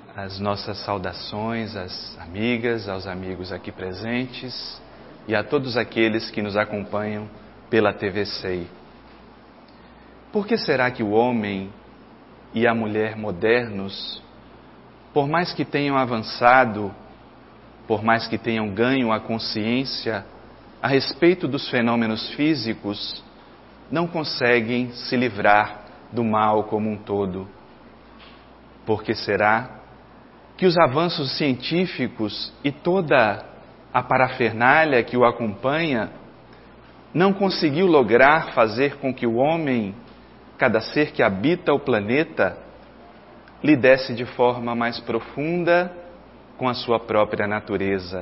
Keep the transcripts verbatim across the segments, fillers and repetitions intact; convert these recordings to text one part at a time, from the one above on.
as nossas saudações às amigas, aos amigos aqui presentes e a todos aqueles que nos acompanham pela T V S E I. Por que será que o homem e a mulher modernos, por mais que tenham avançado, por mais que tenham ganho a consciência a respeito dos fenômenos físicos, não conseguem se livrar do mal como um todo? Por que será que os avanços científicos e toda a parafernália que o acompanha não conseguiu lograr fazer com que o homem, cada ser que habita o planeta, lidesse de forma mais profunda com a sua própria natureza?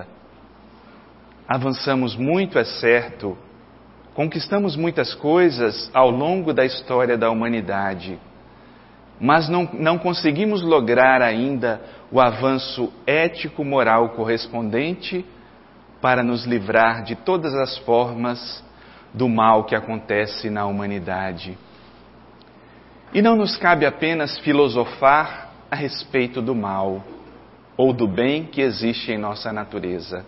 Avançamos muito, é certo, conquistamos muitas coisas ao longo da história da humanidade, mas não, não conseguimos lograr ainda o avanço ético-moral correspondente para nos livrar de todas as formas do mal que acontece na humanidade. E não nos cabe apenas filosofar a respeito do mal ou do bem que existe em nossa natureza.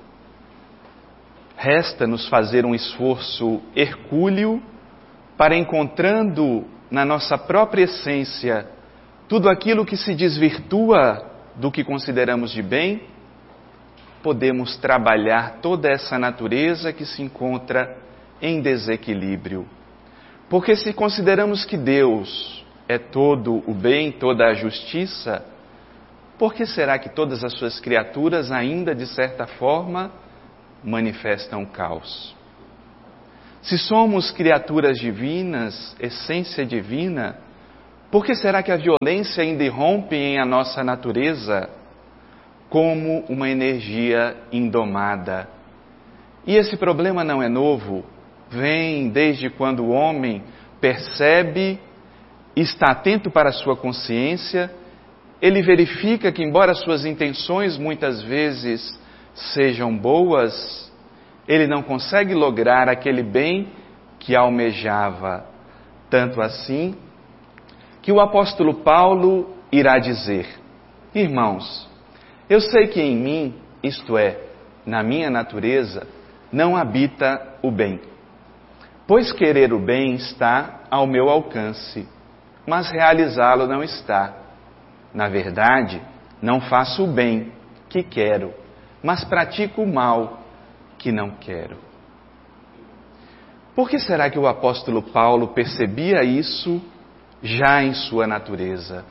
Resta-nos fazer um esforço hercúleo para, encontrando na nossa própria essência tudo aquilo que se desvirtua do que consideramos de bem, podemos trabalhar toda essa natureza que se encontra em desequilíbrio. Porque se consideramos que Deus é todo o bem, toda a justiça, por que será que todas as suas criaturas ainda, de certa forma, manifestam o caos? Se somos criaturas divinas, essência divina, por que será que a violência ainda irrompe em a nossa natureza como uma energia indomada? E esse problema não é novo, vem desde quando o homem percebe, está atento para a sua consciência, ele verifica que, embora suas intenções muitas vezes sejam boas, ele não consegue lograr aquele bem que almejava. Tanto assim que o apóstolo Paulo irá dizer: irmãos, eu sei que em mim, isto é, na minha natureza, não habita o bem. Pois querer o bem está ao meu alcance, mas realizá-lo não está. Na verdade, não faço o bem que quero, mas pratico o mal que não quero. Por que será que o apóstolo Paulo percebia isso já em sua natureza?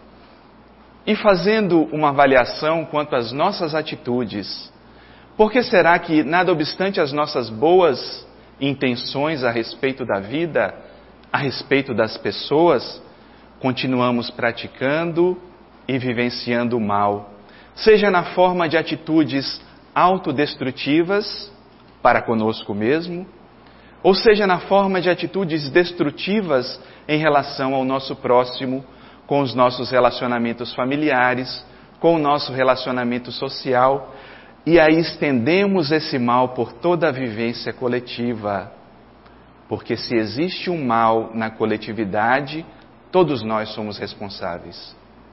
E fazendo uma avaliação quanto às nossas atitudes, por que será que, nada obstante as nossas boas intenções a respeito da vida, a respeito das pessoas, continuamos praticando e vivenciando o mal, seja na forma de atitudes autodestrutivas para conosco mesmo, ou seja na forma de atitudes destrutivas em relação ao nosso próximo, com os nossos relacionamentos familiares, com o nosso relacionamento social, e aí estendemos esse mal por toda a vivência coletiva. Porque se existe um mal na coletividade, todos nós somos responsáveis.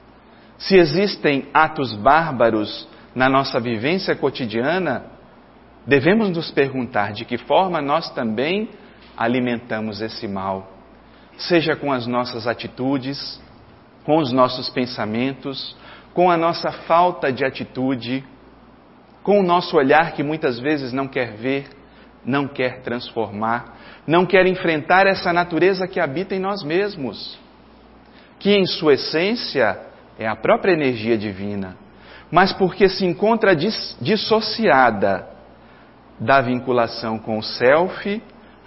Se existem atos bárbaros na nossa vivência cotidiana, devemos nos perguntar de que forma nós também alimentamos esse mal, seja com as nossas atitudes, com os nossos pensamentos, com a nossa falta de atitude, com o nosso olhar que muitas vezes não quer ver, não quer transformar, não quer enfrentar essa natureza que habita em nós mesmos, que em sua essência é a própria energia divina, mas porque se encontra dis- dissociada da vinculação com o self,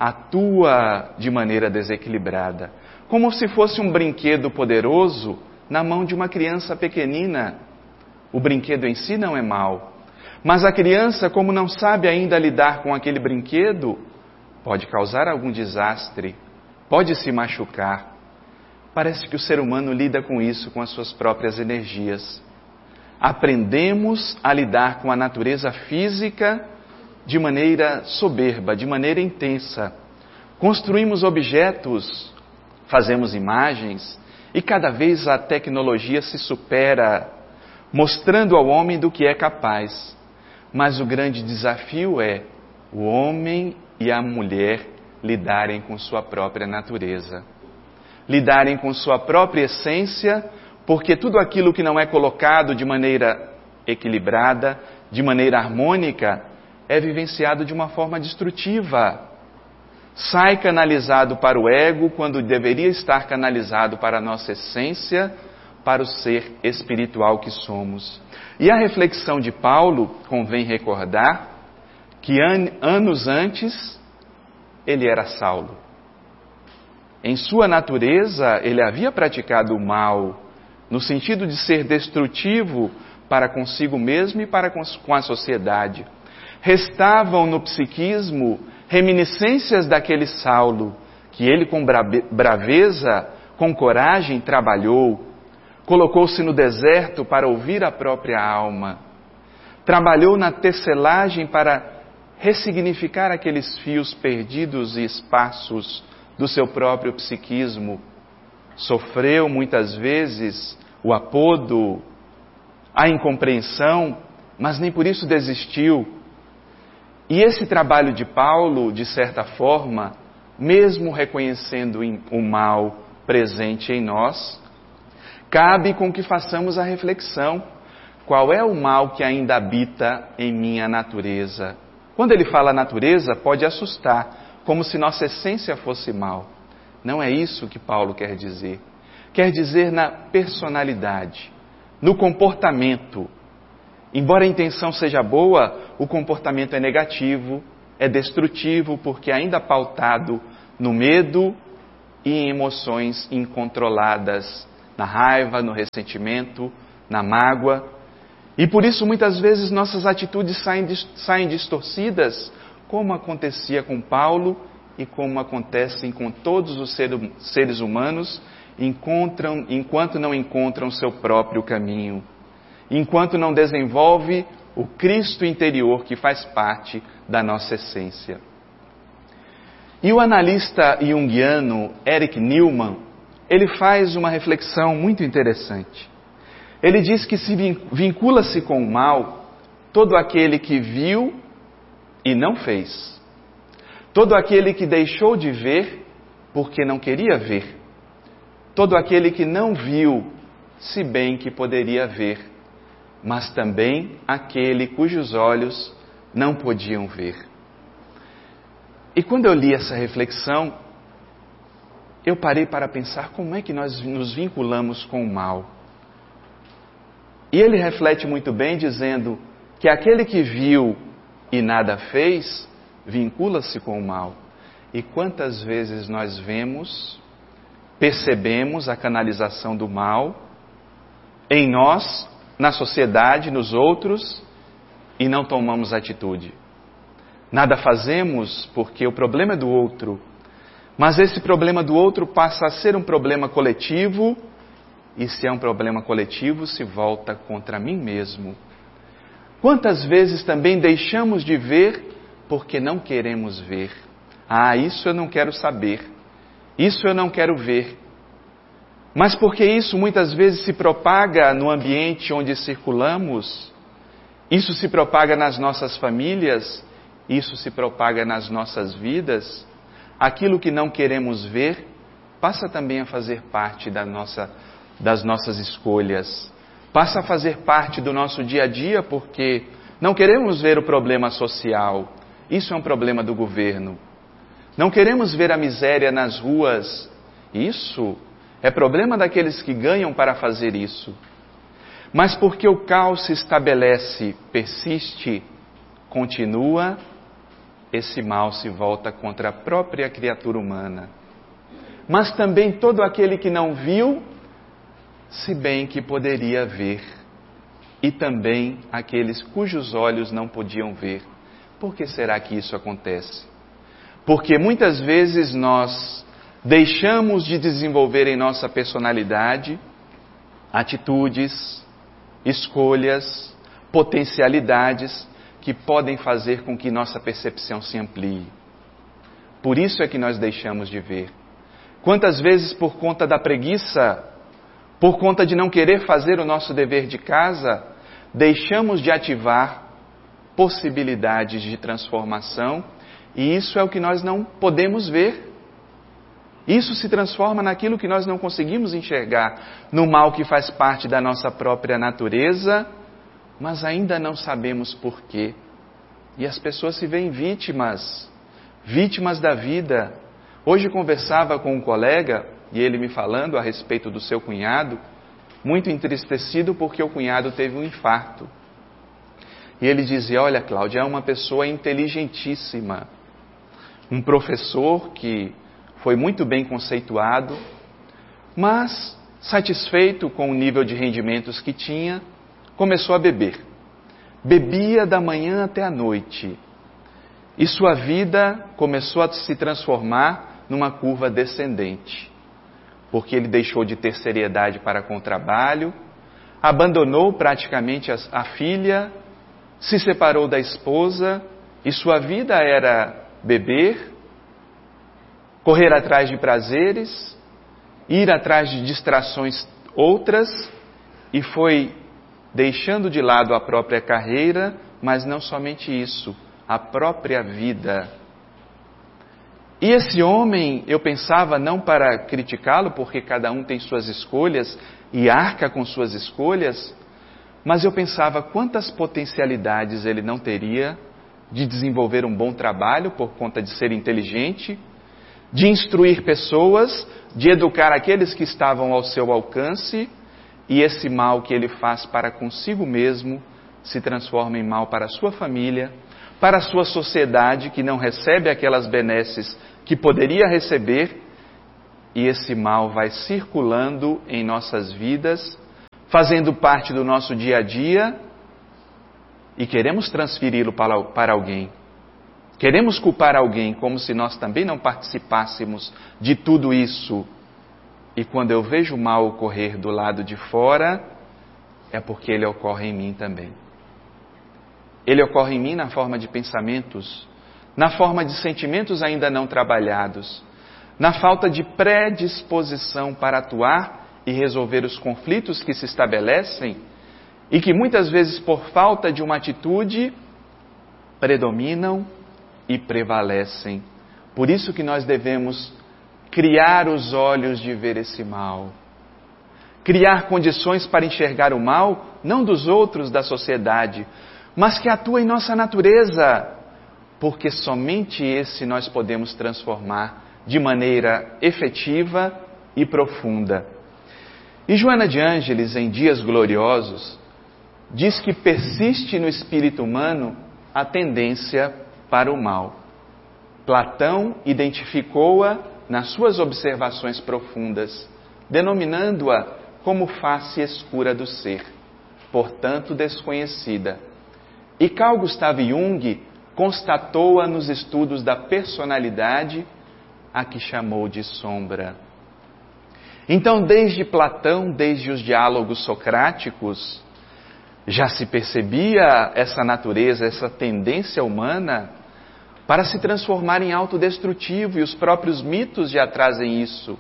atua de maneira desequilibrada, como se fosse um brinquedo poderoso na mão de uma criança pequenina. O brinquedo em si não é mau, mas a criança, como não sabe ainda lidar com aquele brinquedo, pode causar algum desastre, pode se machucar. Parece que o ser humano lida com isso, com as suas próprias energias. Aprendemos a lidar com a natureza física de maneira soberba, de maneira intensa. Construímos objetos, fazemos imagens, e cada vez a tecnologia se supera mostrando ao homem do que é capaz. Mas o grande desafio é o homem e a mulher lidarem com sua própria natureza, lidarem com sua própria essência, porque tudo aquilo que não é colocado de maneira equilibrada, de maneira harmônica, é vivenciado de uma forma destrutiva. Sai canalizado para o ego quando deveria estar canalizado para a nossa essência, para o ser espiritual que somos. E a reflexão de Paulo, convém recordar, que an- anos antes ele era Saulo. Em sua natureza, ele havia praticado o mal, no sentido de ser destrutivo para consigo mesmo e para com a sociedade. Restavam no psiquismo reminiscências daquele Saulo, que ele com braveza, com coragem trabalhou, colocou-se no deserto para ouvir a própria alma, trabalhou na tecelagem para ressignificar aqueles fios perdidos e esparsos do seu próprio psiquismo. Sofreu muitas vezes o apodo, a incompreensão, mas nem por isso desistiu. E esse trabalho de Paulo, de certa forma, mesmo reconhecendo o mal presente em nós, cabe com que façamos a reflexão: qual é o mal que ainda habita em minha natureza? Quando ele fala natureza, pode assustar, como se nossa essência fosse mal. Não é isso que Paulo quer dizer. Quer dizer na personalidade, no comportamento. Embora a intenção seja boa, o comportamento é negativo, é destrutivo, porque ainda pautado no medo e em emoções incontroladas, na raiva, no ressentimento, na mágoa. E por isso muitas vezes nossas atitudes saem, saem distorcidas, como acontecia com Paulo e como acontecem com todos os seres humanos, encontram, enquanto não encontram o seu próprio caminho, enquanto não desenvolve o Cristo interior que faz parte da nossa essência. E o analista junguiano Eric Newman, ele faz uma reflexão muito interessante. Ele diz que se vincula-se com o mal todo aquele que viu e não fez, todo aquele que deixou de ver porque não queria ver, todo aquele que não viu, se bem que poderia ver, mas também aquele cujos olhos não podiam ver. E quando eu li essa reflexão, eu parei para pensar como é que nós nos vinculamos com o mal. E ele reflete muito bem dizendo que aquele que viu e nada fez, vincula-se com o mal. E quantas vezes nós vemos, percebemos a canalização do mal em nós, na sociedade, nos outros, e não tomamos atitude. Nada fazemos porque o problema é do outro, mas esse problema do outro passa a ser um problema coletivo, e se é um problema coletivo, se volta contra mim mesmo. Quantas vezes também deixamos de ver porque não queremos ver? Ah, isso eu não quero saber, isso eu não quero ver. Mas porque isso muitas vezes se propaga no ambiente onde circulamos, isso se propaga nas nossas famílias, isso se propaga nas nossas vidas, aquilo que não queremos ver passa também a fazer parte da nossa, das nossas escolhas, passa a fazer parte do nosso dia a dia, porque não queremos ver o problema social, isso é um problema do governo. Não queremos ver a miséria nas ruas, isso é problema daqueles que ganham para fazer isso. Mas porque o caos se estabelece, persiste, continua, esse mal se volta contra a própria criatura humana. Mas também todo aquele que não viu, se bem que poderia ver. E também aqueles cujos olhos não podiam ver. Por que será que isso acontece? Porque muitas vezes nós deixamos de desenvolver em nossa personalidade atitudes, escolhas, potencialidades que podem fazer com que nossa percepção se amplie. Por isso é que nós deixamos de ver. Quantas vezes, por conta da preguiça, por conta de não querer fazer o nosso dever de casa, deixamos de ativar possibilidades de transformação, e isso é o que nós não podemos ver. Isso se transforma naquilo que nós não conseguimos enxergar, no mal que faz parte da nossa própria natureza, mas ainda não sabemos porquê. E as pessoas se veem vítimas, vítimas da vida. Hoje conversava com um colega, e ele me falando a respeito do seu cunhado, muito entristecido porque o cunhado teve um infarto. E ele dizia: olha, Cláudia, é uma pessoa inteligentíssima, um professor que foi muito bem conceituado, mas, satisfeito com o nível de rendimentos que tinha, começou a beber. Bebia da manhã até a noite. E sua vida começou a se transformar numa curva descendente, porque ele deixou de ter seriedade para com o trabalho, abandonou praticamente a, a filha, se separou da esposa, e sua vida era beber, correr atrás de prazeres, ir atrás de distrações outras, e foi deixando de lado a própria carreira, mas não somente isso, a própria vida. E esse homem, eu pensava, não para criticá-lo, porque cada um tem suas escolhas e arca com suas escolhas, mas eu pensava quantas potencialidades ele não teria de desenvolver um bom trabalho por conta de ser inteligente, de instruir pessoas, de educar aqueles que estavam ao seu alcance, e esse mal que ele faz para consigo mesmo se transforma em mal para a sua família, para a sua sociedade que não recebe aquelas benesses que poderia receber, e esse mal vai circulando em nossas vidas, fazendo parte do nosso dia a dia, e queremos transferi-lo para, para alguém. Queremos culpar alguém como se nós também não participássemos de tudo isso. E quando eu vejo o mal ocorrer do lado de fora, é porque ele ocorre em mim também. Ele ocorre em mim na forma de pensamentos, na forma de sentimentos ainda não trabalhados, na falta de predisposição para atuar e resolver os conflitos que se estabelecem e que muitas vezes por falta de uma atitude predominam e prevalecem. Por isso que nós devemos criar os olhos de ver esse mal. Criar condições para enxergar o mal, não dos outros da sociedade, mas que atua em nossa natureza, porque somente esse nós podemos transformar de maneira efetiva e profunda. E Joana de Ângeles, em Dias Gloriosos, diz que persiste no espírito humano a tendência para o mal. Platão identificou-a nas suas observações profundas, denominando-a como face escura do ser, portanto desconhecida. E Carl Gustav Jung constatou-a nos estudos da personalidade, a que chamou de sombra. Então, desde Platão, desde os diálogos socráticos, já se percebia essa natureza, essa tendência humana para se transformar em autodestrutivo, e os próprios mitos já trazem isso.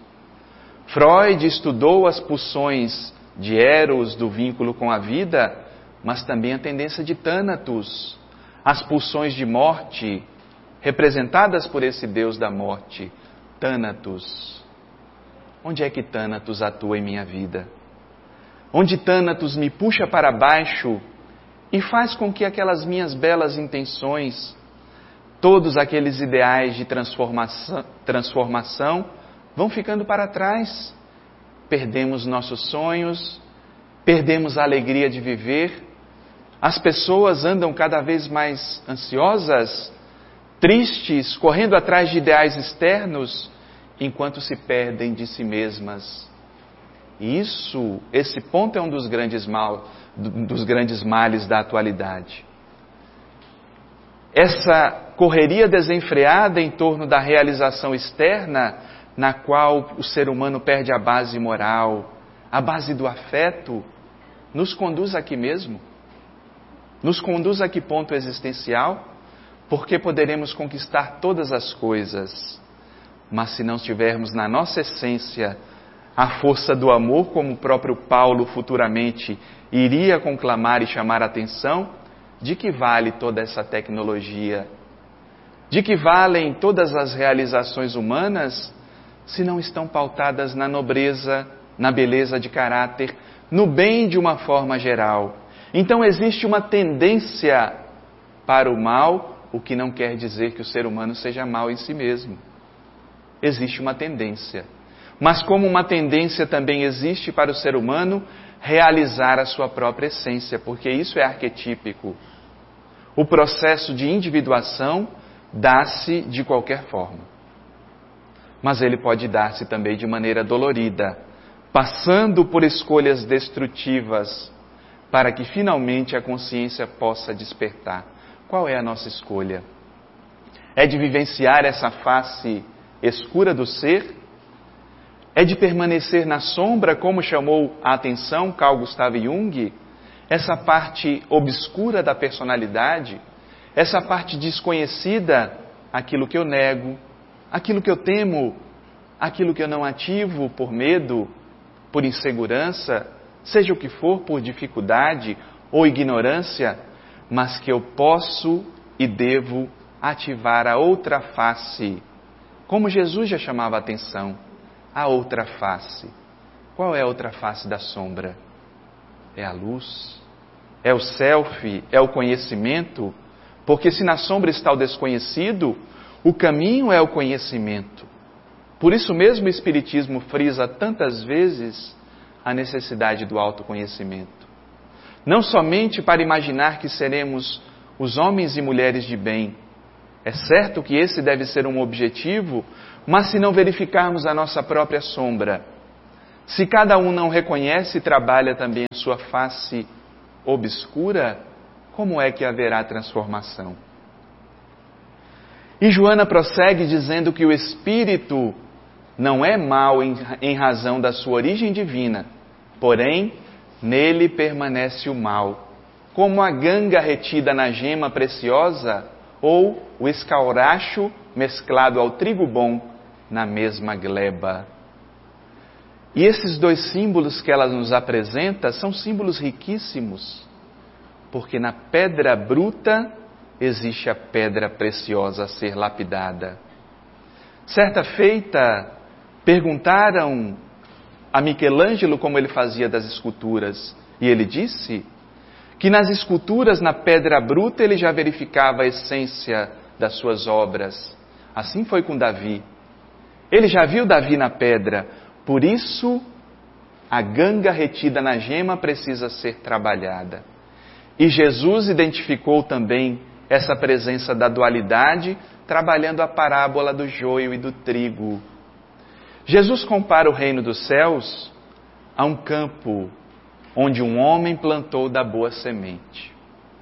Freud estudou as pulsões de Eros, do vínculo com a vida, mas também a tendência de Thanatos, as pulsões de morte, representadas por esse Deus da morte, Thanatos. Onde é que Thanatos atua em minha vida? Onde Thanatos me puxa para baixo e faz com que aquelas minhas belas intenções, todos aqueles ideais de transformação, transformação vão ficando para trás. Perdemos nossos sonhos, perdemos a alegria de viver. As pessoas andam cada vez mais ansiosas, tristes, correndo atrás de ideais externos, enquanto se perdem de si mesmas. E isso, esse ponto é um dos grandes, mal, dos grandes males da atualidade. Essa correria desenfreada em torno da realização externa, na qual o ser humano perde a base moral, a base do afeto, nos conduz aqui mesmo. Nos conduz a que ponto existencial? Porque poderemos conquistar todas as coisas, mas se não tivermos na nossa essência a força do amor, como o próprio Paulo futuramente iria conclamar e chamar a atenção, de que vale toda essa tecnologia? De que valem todas as realizações humanas se não estão pautadas na nobreza, na beleza de caráter, no bem de uma forma geral? Então existe uma tendência para o mal, o que não quer dizer que o ser humano seja mau em si mesmo. Existe uma tendência. Mas como uma tendência também existe para o ser humano realizar a sua própria essência, porque isso é arquetípico. O processo de individuação dá-se de qualquer forma. Mas ele pode dar-se também de maneira dolorida, passando por escolhas destrutivas, para que finalmente a consciência possa despertar. Qual é a nossa escolha? É de vivenciar essa face escura do ser? É de permanecer na sombra, como chamou a atenção Carl Gustav Jung? Essa parte obscura da personalidade? Essa parte desconhecida? Aquilo que eu nego, aquilo que eu temo, aquilo que eu não ativo por medo, por insegurança, seja o que for, por dificuldade ou ignorância, mas que eu posso e devo ativar a outra face. Como Jesus já chamava a atenção, a outra face. Qual é a outra face da sombra? É a luz? É o self? É o conhecimento? Porque se na sombra está o desconhecido, o caminho é o conhecimento. Por isso mesmo o Espiritismo frisa tantas vezes a necessidade do autoconhecimento. Não somente para imaginar que seremos os homens e mulheres de bem. É certo que esse deve ser um objetivo, mas se não verificarmos a nossa própria sombra, se cada um não reconhece e trabalha também a sua face obscura, como é que haverá transformação? E Joana prossegue dizendo que o espírito não é mau em, em razão da sua origem divina, porém, nele permanece o mal, como a ganga retida na gema preciosa ou o escauracho mesclado ao trigo bom na mesma gleba. E esses dois símbolos que ela nos apresenta são símbolos riquíssimos, porque na pedra bruta existe a pedra preciosa a ser lapidada. Certa feita, perguntaram a Michelangelo como ele fazia das esculturas, e ele disse que nas esculturas, na pedra bruta, ele já verificava a essência das suas obras. Assim foi com Davi. Ele já viu Davi na pedra, por isso a ganga retida na gema precisa ser trabalhada. E Jesus identificou também essa presença da dualidade, trabalhando a parábola do joio e do trigo. Jesus compara o reino dos céus a um campo onde um homem plantou da boa semente.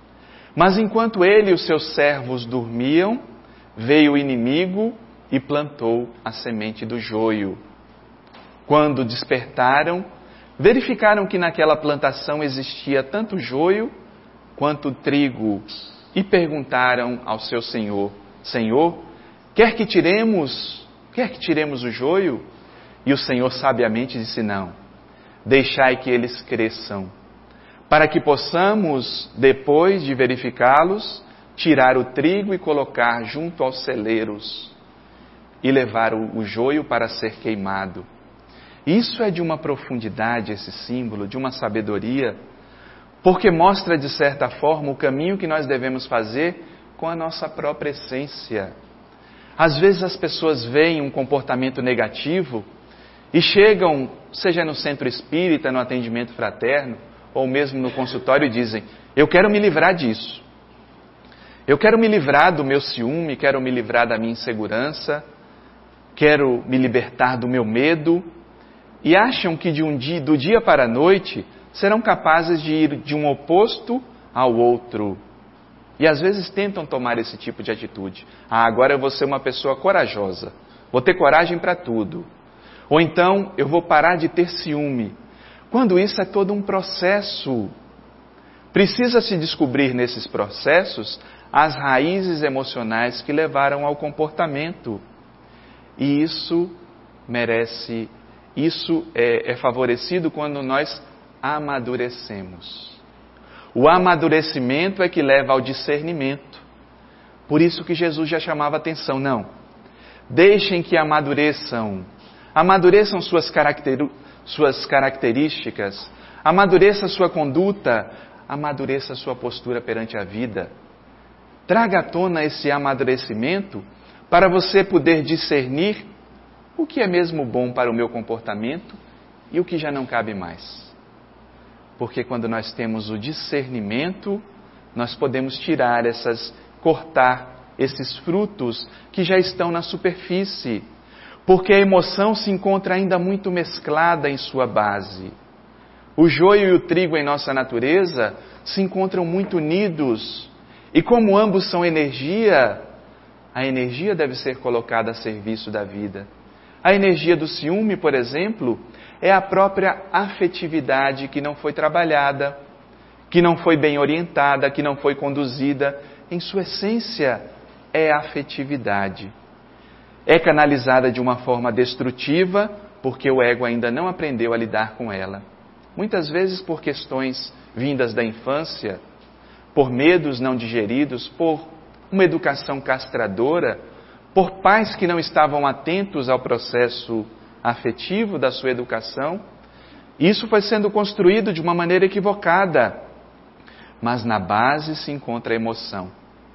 Mas enquanto ele e os seus servos dormiam, veio o inimigo e plantou a semente do joio. Quando despertaram, verificaram que naquela plantação existia tanto joio quanto trigo, e perguntaram ao seu senhor: Senhor, quer que tiremos, quer que tiremos o joio? E o Senhor sabiamente disse: não, deixai que eles cresçam, para que possamos, depois de verificá-los, tirar o trigo e colocar junto aos celeiros e levar o, o joio para ser queimado. Isso é de uma profundidade, esse símbolo, de uma sabedoria, porque mostra de certa forma o caminho que nós devemos fazer com a nossa própria essência. Às vezes as pessoas veem um comportamento negativo e chegam, seja no centro espírita, no atendimento fraterno, ou mesmo no consultório, e dizem: eu quero me livrar disso. Eu quero me livrar do meu ciúme, quero me livrar da minha insegurança, quero me libertar do meu medo, e acham que de um dia, do dia para a noite serão capazes de ir de um oposto ao outro. E às vezes tentam tomar esse tipo de atitude. Ah, agora eu vou ser uma pessoa corajosa, vou ter coragem para tudo. Ou então eu vou parar de ter ciúme. Quando isso é todo um processo. Precisa se descobrir nesses processos as raízes emocionais que levaram ao comportamento. E isso merece isso é, é favorecido quando nós amadurecemos. O amadurecimento é que leva ao discernimento. Por isso que Jesus já chamava atenção. Não, deixem que amadureçam. Amadureçam suas, caracter, suas características. Amadureça sua conduta. Amadureça sua postura perante a vida. Traga à tona esse amadurecimento para você poder discernir o que é mesmo bom para o meu comportamento e o que já não cabe mais. Porque quando nós temos o discernimento, nós podemos tirar essas, cortar esses frutos que já estão na superfície. Porque a emoção se encontra ainda muito mesclada em sua base. O joio e o trigo em nossa natureza se encontram muito unidos. E como ambos são energia, a energia deve ser colocada a serviço da vida. A energia do ciúme, por exemplo, é a própria afetividade que não foi trabalhada, que não foi bem orientada, que não foi conduzida. Em sua essência, é afetividade. É canalizada de uma forma destrutiva, porque o ego ainda não aprendeu a lidar com ela. Muitas vezes por questões vindas da infância, por medos não digeridos, por uma educação castradora, por pais que não estavam atentos ao processo afetivo da sua educação. Isso foi sendo construído de uma maneira equivocada, mas na base se encontra a emoção.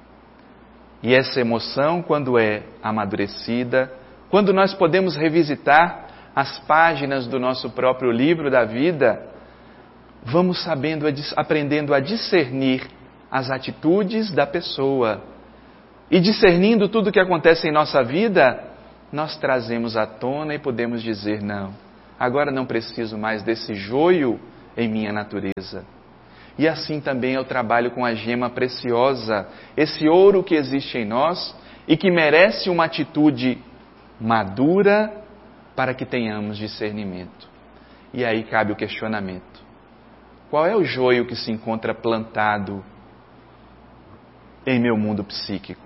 E essa emoção, quando é amadurecida, quando nós podemos revisitar as páginas do nosso próprio livro da vida, vamos sabendo, aprendendo a discernir as atitudes da pessoa. E discernindo tudo o que acontece em nossa vida, nós trazemos à tona e podemos dizer, não, agora não preciso mais desse joio em minha natureza. E assim também eu trabalho com a gema preciosa, esse ouro que existe em nós e que merece uma atitude madura para que tenhamos discernimento. E aí cabe o questionamento. Qual é o joio que se encontra plantado em meu mundo psíquico?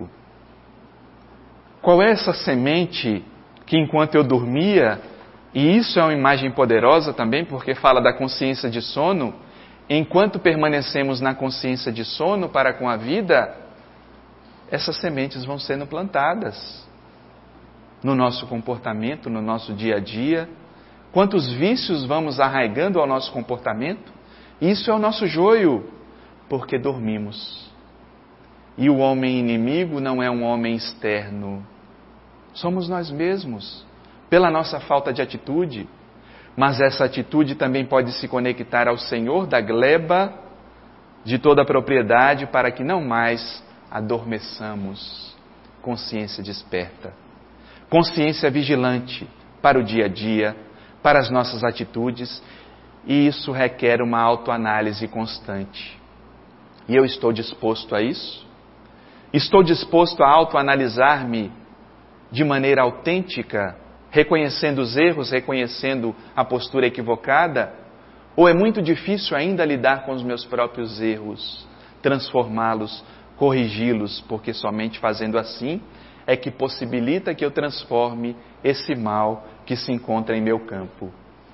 Qual é essa semente que enquanto eu dormia, e isso é uma imagem poderosa também, porque fala da consciência de sono, enquanto permanecemos na consciência de sono para com a vida, essas sementes vão sendo plantadas no nosso comportamento, no nosso dia a dia. Quantos vícios vamos arraigando ao nosso comportamento? Isso é o nosso joio, porque dormimos. E o homem inimigo não é um homem externo. Somos nós mesmos, pela nossa falta de atitude. Mas essa atitude também pode se conectar ao Senhor da gleba, de toda a propriedade, para que não mais adormeçamos. Consciência desperta. Consciência vigilante para o dia a dia, para as nossas atitudes. E isso requer uma autoanálise constante. E eu estou disposto a isso? Estou disposto a autoanalisar-me de maneira autêntica, reconhecendo os erros, reconhecendo a postura equivocada? Ou é muito difícil ainda lidar com os meus próprios erros, transformá-los, corrigi-los, porque somente fazendo assim é que possibilita que eu transforme esse mal que se encontra em meu campo.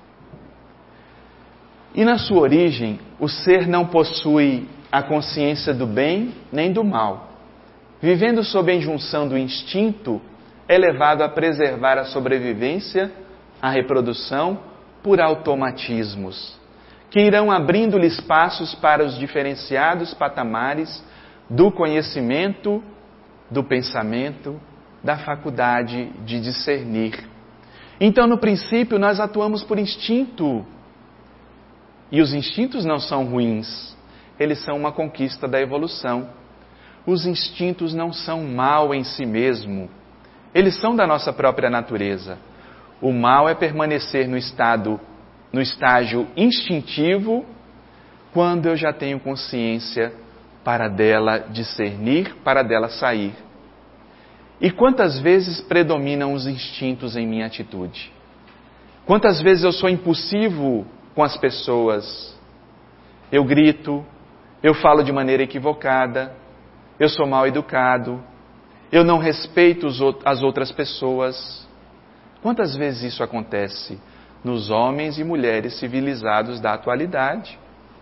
E na sua origem, o ser não possui a consciência do bem nem do mal. Vivendo sob a injunção do instinto, é levado a preservar a sobrevivência, a reprodução, por automatismos, que irão abrindo-lhe espaços para os diferenciados patamares do conhecimento, do pensamento, da faculdade de discernir. Então, no princípio, nós atuamos por instinto. E os instintos não são ruins, eles são uma conquista da evolução. Os instintos não são mal em si mesmo, eles são da nossa própria natureza. O mal é permanecer no estado, no estágio instintivo, quando eu já tenho consciência para dela discernir, para dela sair. E quantas vezes predominam os instintos em minha atitude? Quantas vezes eu sou impulsivo com as pessoas? Eu grito, eu falo de maneira equivocada, eu sou mal educado, eu não respeito as outras pessoas. Quantas vezes isso acontece? nos homens e mulheres civilizados da atualidade,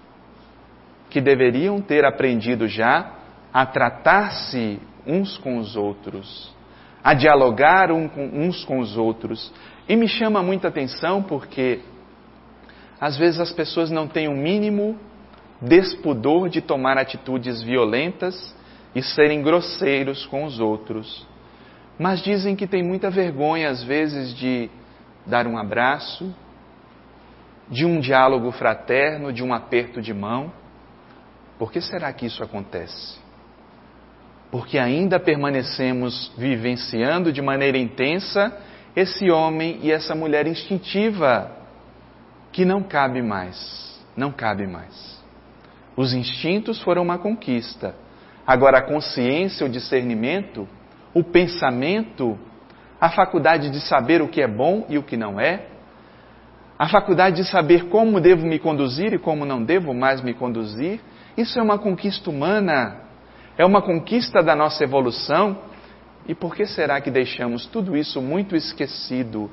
que deveriam ter aprendido já a tratar-se uns com os outros, a dialogar uns com os outros. E me chama muita atenção porque às vezes as pessoas não têm o mínimo despudor de tomar atitudes violentas e serem grosseiros com os outros. Mas dizem que tem muita vergonha às vezes de dar um abraço, de um diálogo fraterno, de um aperto de mão. Por que será que isso acontece? Porque ainda permanecemos vivenciando de maneira intensa esse homem e essa mulher instintiva, que não cabe mais, não cabe mais. Os instintos foram uma conquista. Agora a consciência, o discernimento, o pensamento, a faculdade de saber o que é bom e o que não é, a faculdade de saber como devo me conduzir e como não devo mais me conduzir, isso é uma conquista humana, é uma conquista da nossa evolução. E por que será que deixamos tudo isso muito esquecido?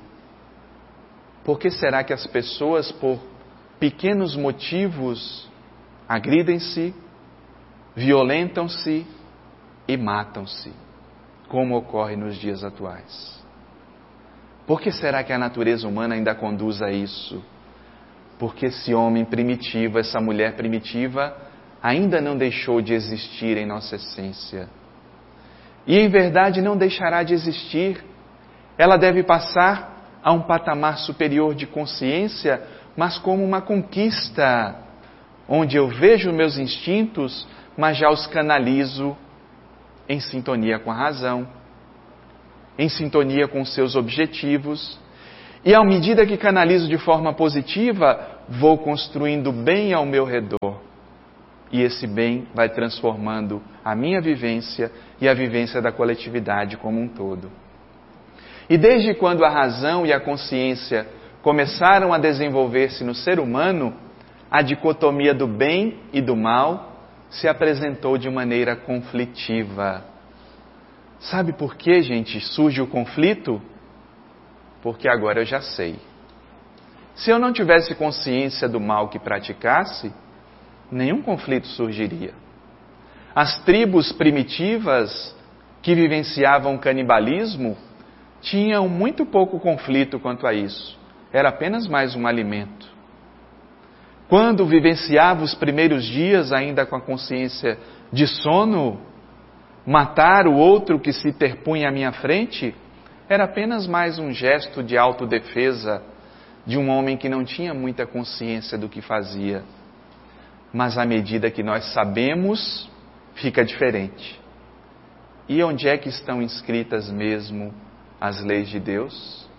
Por que será que as pessoas, por pequenos motivos, agridem-se, violentam-se e matam-se, como ocorre nos dias atuais? Por que será que a natureza humana ainda conduz a isso? Porque esse homem primitivo, essa mulher primitiva, ainda não deixou de existir em nossa essência. E em verdade não deixará de existir. Ela deve passar a um patamar superior de consciência, mas como uma conquista, onde eu vejo meus instintos, mas já os canalizo em sintonia com a razão, em sintonia com os seus objetivos. E à medida que canalizo de forma positiva, vou construindo bem ao meu redor. E esse bem vai transformando a minha vivência e a vivência da coletividade como um todo. E desde quando a razão e a consciência começaram a desenvolver-se no ser humano, a dicotomia do bem e do mal se apresentou de maneira conflitiva. Sabe por que, gente, surge o conflito? Porque agora eu já sei. Se eu não tivesse consciência do mal que praticasse, nenhum conflito surgiria. As tribos primitivas que vivenciavam o canibalismo tinham muito pouco conflito quanto a isso. Era apenas mais um alimento. Quando vivenciava os primeiros dias ainda com a consciência de sono, matar o outro que se interpunha à minha frente era apenas mais um gesto de autodefesa de um homem que não tinha muita consciência do que fazia. Mas à medida que nós sabemos, fica diferente. E onde é que estão inscritas mesmo as leis de Deus?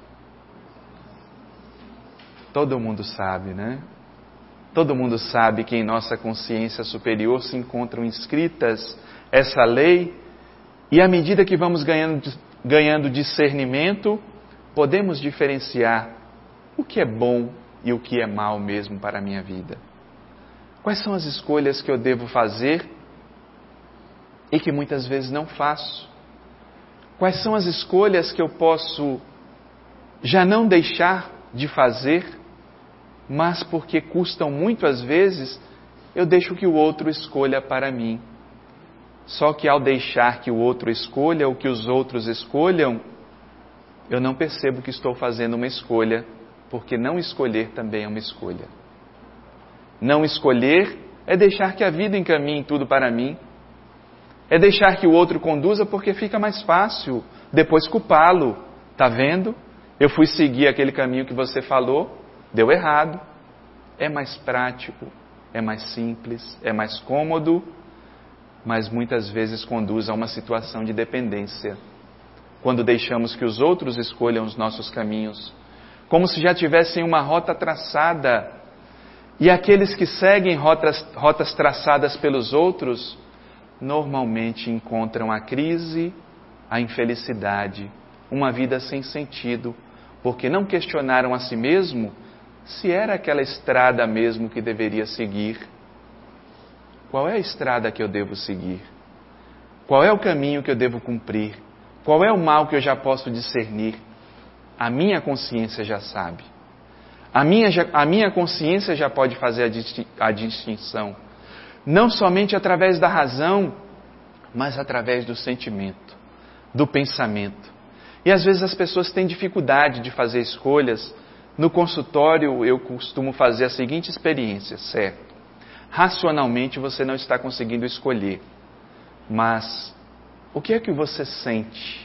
Todo mundo sabe, né? Todo mundo sabe que em nossa consciência superior se encontram inscritas essa lei, e à medida que vamos ganhando, ganhando discernimento, podemos diferenciar o que é bom e o que é mal mesmo para a minha vida. Quais são as escolhas que eu devo fazer e que muitas vezes não faço? Quais são as escolhas que eu posso já não deixar de fazer, mas porque custam muito às vezes, eu deixo que o outro escolha para mim. Só que ao deixar que o outro escolha ou que os outros escolham, eu não percebo que estou fazendo uma escolha, porque não escolher também é uma escolha. Não escolher é deixar que a vida encaminhe tudo para mim. É deixar que o outro conduza porque fica mais fácil depois culpá-lo. Está vendo? Eu fui seguir aquele caminho que você falou, deu errado. É mais prático, é mais simples, é mais cômodo, mas muitas vezes conduz a uma situação de dependência. Quando deixamos que os outros escolham os nossos caminhos, como se já tivessem uma rota traçada. E aqueles que seguem rotas, rotas traçadas pelos outros, normalmente encontram a crise, a infelicidade, uma vida sem sentido, porque não questionaram a si mesmo se era aquela estrada mesmo que deveria seguir. Qual é a estrada que eu devo seguir? Qual é o caminho que eu devo cumprir? Qual é o mal que eu já posso discernir? A minha consciência já sabe. A minha, a minha consciência já pode fazer a, disti, a distinção. Não somente através da razão, mas através do sentimento, do pensamento. E às vezes as pessoas têm dificuldade de fazer escolhas. No consultório eu costumo fazer a seguinte experiência, certo? Racionalmente você não está conseguindo escolher, mas o que é que você sente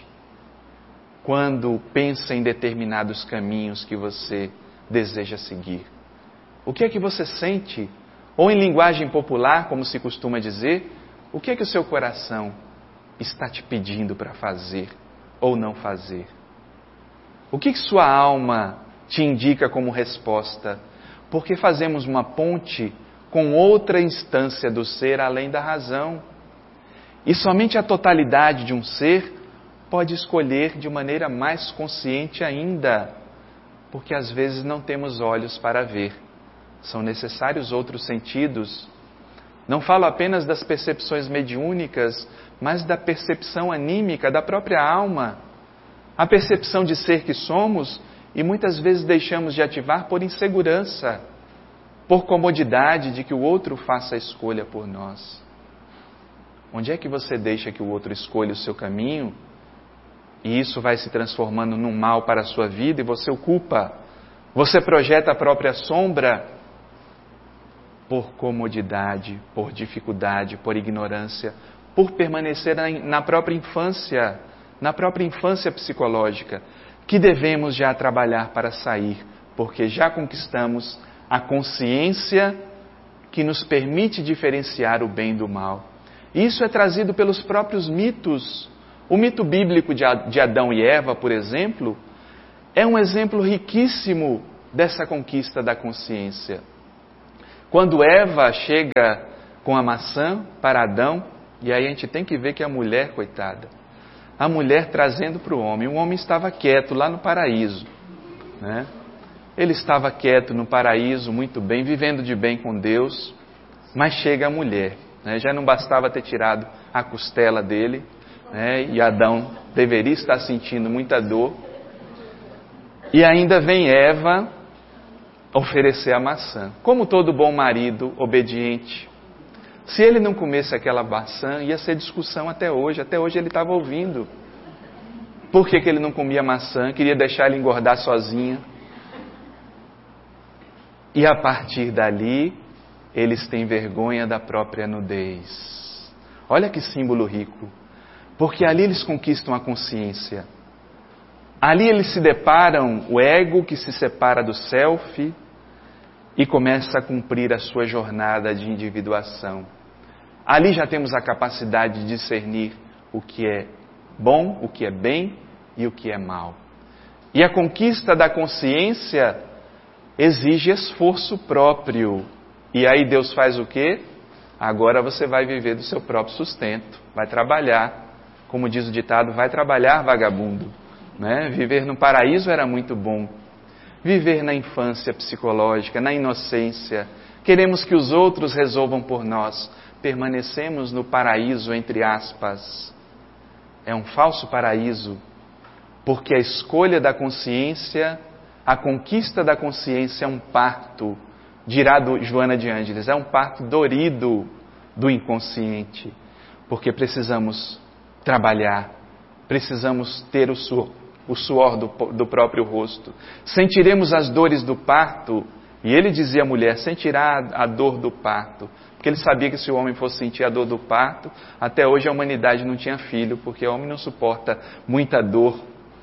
quando pensa em determinados caminhos que você deseja seguir? O que é que você sente? Ou em linguagem popular, como se costuma dizer, o que é que o seu coração está te pedindo para fazer ou não fazer? O que que sua alma te indica como resposta? Porque fazemos uma ponte com outra instância do ser além da razão. E somente a totalidade de um ser pode escolher de maneira mais consciente ainda, porque às vezes não temos olhos para ver. São necessários outros sentidos. Não falo apenas das percepções mediúnicas, mas da percepção anímica da própria alma. A percepção de ser que somos e muitas vezes deixamos de ativar por insegurança, por comodidade de que o outro faça a escolha por nós. Onde é que você deixa que o outro escolha o seu caminho e isso vai se transformando num mal para a sua vida e você o culpa? Você projeta a própria sombra por comodidade, por dificuldade, por ignorância, por permanecer na própria infância, na própria infância psicológica, que devemos já trabalhar para sair, porque já conquistamos a consciência que nos permite diferenciar o bem do mal. Isso é trazido pelos próprios mitos. O mito bíblico de Adão e Eva, por exemplo, é um exemplo riquíssimo dessa conquista da consciência. Quando Eva chega com a maçã para Adão, e aí a gente tem que ver que a mulher, coitada, a mulher trazendo para o homem, o homem estava quieto lá no paraíso, né? Ele estava quieto no paraíso, muito bem, vivendo de bem com Deus, mas chega a mulher, né? Já não bastava ter tirado a costela dele, né? E Adão deveria estar sentindo muita dor, e ainda vem Eva oferecer a maçã. Como todo bom marido obediente, se ele não comesse aquela maçã, ia ser discussão até hoje. Até hoje ele estava ouvindo. Por que que ele não comia maçã? Queria deixar ela engordar sozinha. E a partir dali, eles têm vergonha da própria nudez. Olha que símbolo rico. Porque ali eles conquistam a consciência. Ali eles se deparam, o ego que se separa do self e começa a cumprir a sua jornada de individuação. Ali já temos a capacidade de discernir o que é bom, o que é bem e o que é mal. E a conquista da consciência exige esforço próprio. E aí Deus faz o quê? Agora você vai viver do seu próprio sustento, vai trabalhar. Como diz o ditado, vai trabalhar, vagabundo. Né? Viver no paraíso era muito bom. Viver na infância psicológica, na inocência. Queremos que os outros resolvam por nós. Permanecemos no paraíso, entre aspas. É um falso paraíso, porque a escolha da consciência, a conquista da consciência é um parto, dirá Joana de Ângeles, é um parto dorido do inconsciente, porque precisamos trabalhar, precisamos ter o suor, o suor do, do próprio rosto, sentiremos as dores do parto, e ele dizia à mulher, sentirá a dor do parto, porque ele sabia que se o homem fosse sentir a dor do parto, até hoje a humanidade não tinha filho, porque o homem não suporta muita dor,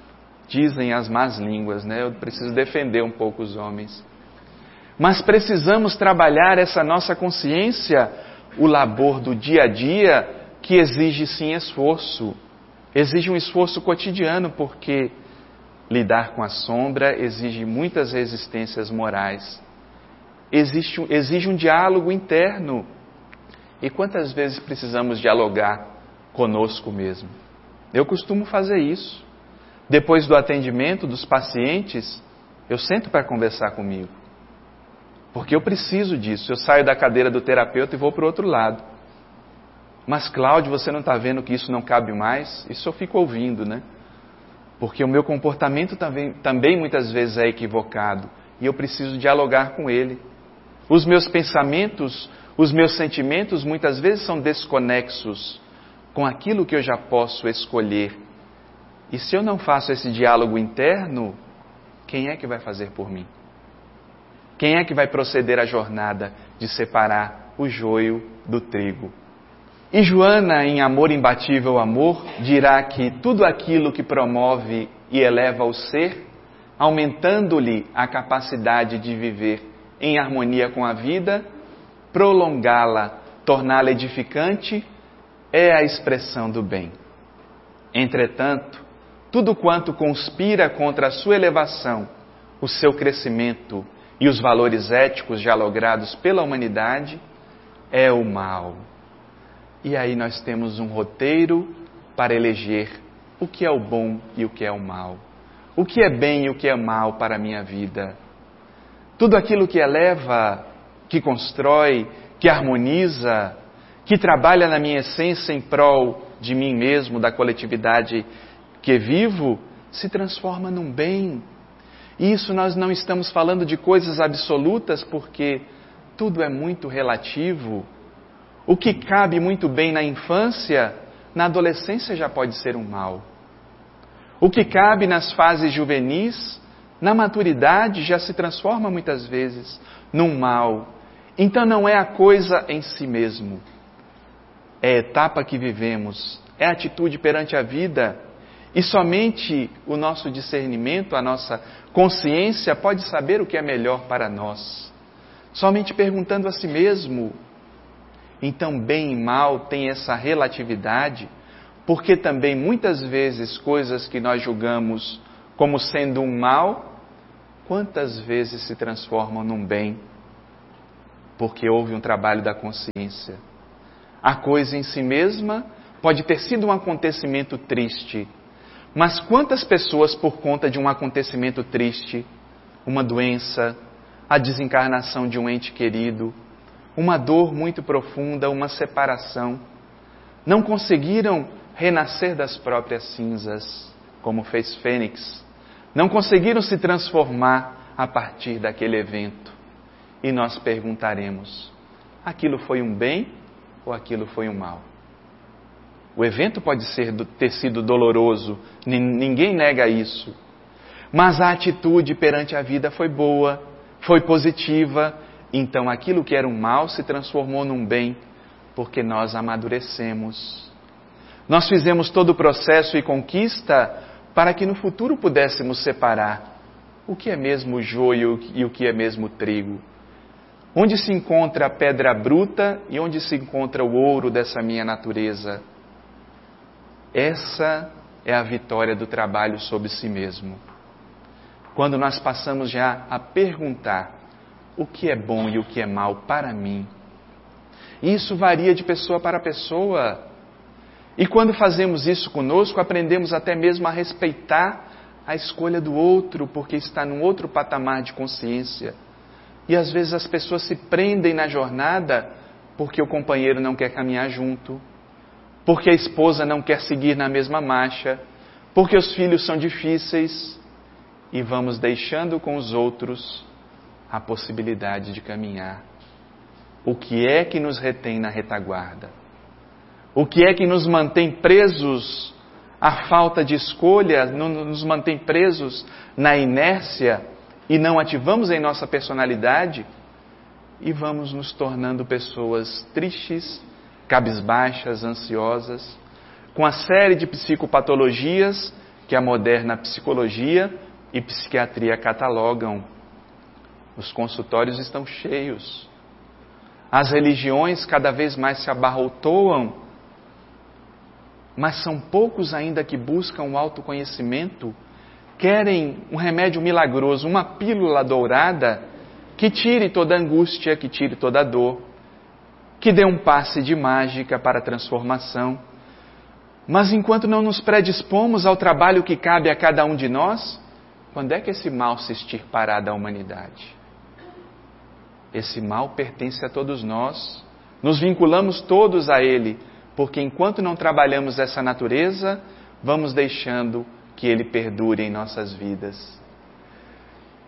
dizem as más línguas, né? Eu preciso defender um pouco os homens. Mas precisamos trabalhar essa nossa consciência, o labor do dia a dia, que exige sim esforço. Exige um esforço cotidiano, porque lidar com a sombra exige muitas resistências morais. Existe, exige um diálogo interno. E quantas vezes precisamos dialogar conosco mesmo? Eu costumo fazer isso. Depois do atendimento dos pacientes, eu sento para conversar comigo. Porque eu preciso disso. Eu saio da cadeira do terapeuta e vou para o outro lado. Mas, Cláudio, você não está vendo que isso não cabe mais? Isso eu fico ouvindo, né? Porque o meu comportamento também, também muitas vezes é equivocado. e eu preciso dialogar com ele. Os meus pensamentos, os meus sentimentos muitas vezes são desconexos com aquilo que eu já posso escolher. E se eu não faço esse diálogo interno, quem é que vai fazer por mim? Quem é que vai proceder à jornada de separar o joio do trigo? E Joana, em Amor Imbatível Amor, dirá que tudo aquilo que promove e eleva o ser, aumentando-lhe a capacidade de viver em harmonia com a vida, prolongá-la, torná-la edificante, é a expressão do bem. Entretanto, tudo quanto conspira contra a sua elevação, o seu crescimento e os valores éticos já logrados pela humanidade, é o mal. E aí nós temos um roteiro para eleger o que é o bom e o que é o mal. O que é bem e o que é mal para a minha vida. Tudo aquilo que eleva, que constrói, que harmoniza, que trabalha na minha essência em prol de mim mesmo, da coletividade que vivo, se transforma num bem. E isso nós não estamos falando de coisas absolutas, porque tudo é muito relativo. O que cabe muito bem na infância, na adolescência já pode ser um mal. O que cabe nas fases juvenis, na maturidade já se transforma muitas vezes num mal. Então não é a coisa em si mesmo. É a etapa que vivemos, é a atitude perante a vida. E somente o nosso discernimento, a nossa consciência pode saber o que é melhor para nós. Somente perguntando a si mesmo. Então, bem e mal tem essa relatividade, porque também muitas vezes coisas que nós julgamos como sendo um mal, quantas vezes se transformam num bem, porque houve um trabalho da consciência. A coisa em si mesma pode ter sido um acontecimento triste, mas quantas pessoas por conta de um acontecimento triste, uma doença, a desencarnação de um ente querido, uma dor muito profunda, uma separação, não conseguiram renascer das próprias cinzas, como fez Fênix, não conseguiram se transformar a partir daquele evento. E nós perguntaremos, aquilo foi um bem ou aquilo foi um mal? O evento pode ser, ter sido doloroso, ninguém nega isso, mas a atitude perante a vida foi boa, foi positiva. Então aquilo que era um mal se transformou num bem, porque nós amadurecemos. Nós fizemos todo o processo e conquista para que no futuro pudéssemos separar o que é mesmo joio e o que é mesmo trigo. Onde se encontra a pedra bruta e onde se encontra o ouro dessa minha natureza. Essa é a vitória do trabalho sobre si mesmo. Quando nós passamos já a perguntar o que é bom e o que é mal para mim. Isso varia de pessoa para pessoa. E quando fazemos isso conosco, aprendemos até mesmo a respeitar a escolha do outro, porque está num outro patamar de consciência. E às vezes as pessoas se prendem na jornada porque o companheiro não quer caminhar junto, porque a esposa não quer seguir na mesma marcha, porque os filhos são difíceis, e vamos deixando com os outros a possibilidade de caminhar. O que é que nos retém na retaguarda? O que é que nos mantém presos à falta de escolha, nos mantém presos na inércia e não ativamos em nossa personalidade e vamos nos tornando pessoas tristes, cabisbaixas, ansiosas, com a série de psicopatologias que a moderna psicologia e psiquiatria catalogam. Os consultórios estão cheios. As religiões cada vez mais se abarrotoam, mas são poucos ainda que buscam o autoconhecimento, querem um remédio milagroso, uma pílula dourada que tire toda a angústia, que tire toda a dor, que dê um passe de mágica para a transformação. Mas enquanto não nos predispomos ao trabalho que cabe a cada um de nós, quando é que esse mal se extirpará da humanidade? Esse mal pertence a todos nós, nos vinculamos todos a ele, porque enquanto não trabalhamos essa natureza, vamos deixando que ele perdure em nossas vidas.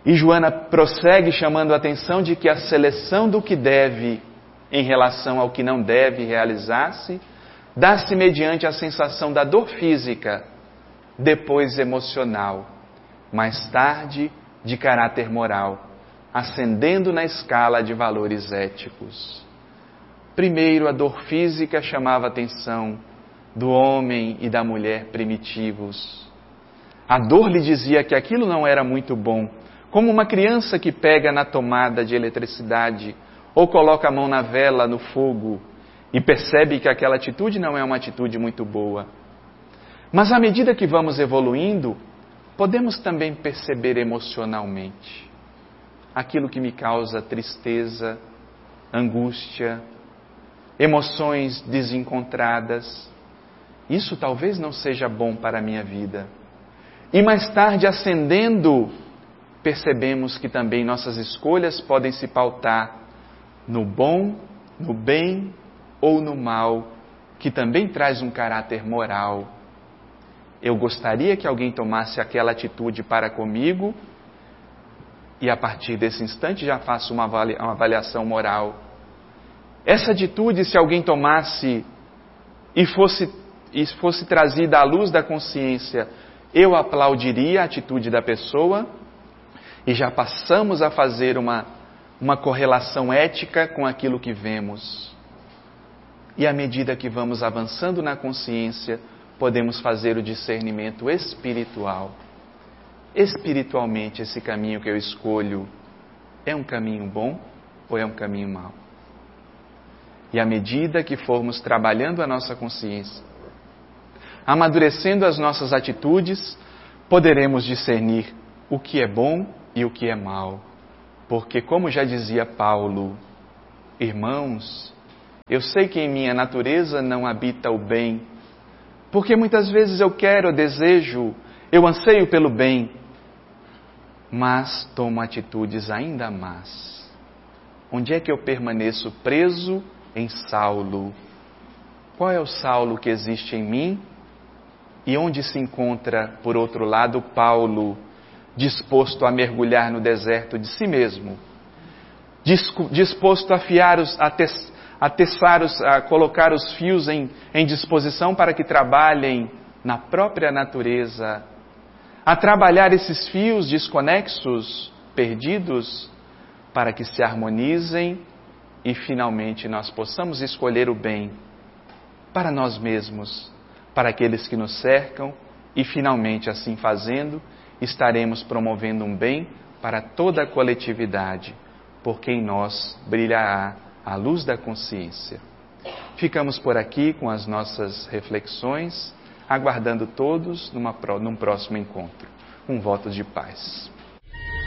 E Joana prossegue chamando a atenção de que a seleção do que deve em relação ao que não deve realizar-se dá-se mediante a sensação da dor física, depois emocional, mais tarde de caráter moral, ascendendo na escala de valores éticos. Primeiro, a dor física chamava a atenção do homem e da mulher primitivos. A dor lhe dizia que aquilo não era muito bom, como uma criança que pega na tomada de eletricidade ou coloca a mão na vela, no fogo, e percebe que aquela atitude não é uma atitude muito boa. Mas à medida que vamos evoluindo, podemos também perceber emocionalmente aquilo que me causa tristeza, angústia, emoções desencontradas. Isso talvez não seja bom para a minha vida. E mais tarde, ascendendo, percebemos que também nossas escolhas podem se pautar no bom, no bem ou no mal, que também traz um caráter moral. Eu gostaria que alguém tomasse aquela atitude para comigo e a partir desse instante já faço uma avaliação moral. Essa atitude, se alguém tomasse e fosse, e fosse trazida à luz da consciência, eu aplaudiria a atitude da pessoa e já passamos a fazer uma, uma correlação ética com aquilo que vemos. E à medida que vamos avançando na consciência, podemos fazer o discernimento espiritual. Espiritualmente, esse caminho que eu escolho é um caminho bom ou é um caminho mau? E à medida que formos trabalhando a nossa consciência, amadurecendo as nossas atitudes, poderemos discernir o que é bom e o que é mal. Porque, como já dizia Paulo, irmãos, eu sei que em minha natureza não habita o bem, porque muitas vezes eu quero, eu desejo, eu anseio pelo bem, mas tomo atitudes ainda más. Onde é que eu permaneço preso? Em Saulo. Qual é o Saulo que existe em mim? E onde se encontra, por outro lado, Paulo, disposto a mergulhar no deserto de si mesmo, disposto a fiar os, a tes, a teçar os, a colocar os fios em, em disposição para que trabalhem na própria natureza, a trabalhar esses fios desconexos, perdidos, para que se harmonizem e finalmente nós possamos escolher o bem para nós mesmos, para aqueles que nos cercam e finalmente, assim fazendo, estaremos promovendo um bem para toda a coletividade, porque em nós brilhará a luz da consciência. Ficamos por aqui com as nossas reflexões, aguardando todos numa, num próximo encontro. Um voto de paz.